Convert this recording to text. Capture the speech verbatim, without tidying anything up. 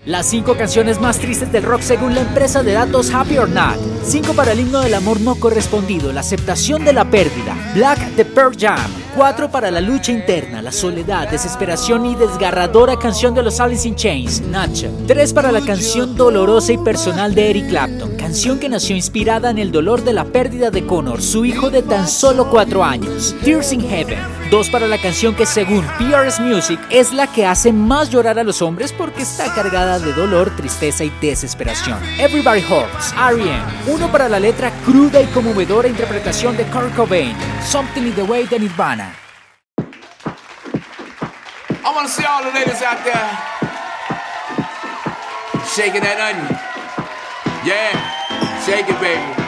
Las cinco canciones más tristes del rock según la empresa de datos Happy or Not. cinco para el himno del amor no correspondido, la aceptación de la pérdida. Black de Pearl Jam. cuatro para la lucha interna, la soledad, desesperación y desgarradora canción de los Alice in Chains, Nacha. tres para la canción dolorosa y personal de Eric Clapton, canción que nació inspirada en el dolor de la pérdida de Connor, su hijo de tan solo cuatro años, Tears in Heaven. dos para la canción que según P R S Music es la que hace más llorar a los hombres porque está cargada de dolor, tristeza y desesperación, Everybody Hurts, R E M. uno para la letra cruda y conmovedora interpretación de Kurt Cobain, Something in the Way de Nirvana. I wanna see all the ladies out there shaking that onion. Yeah, shake it, baby.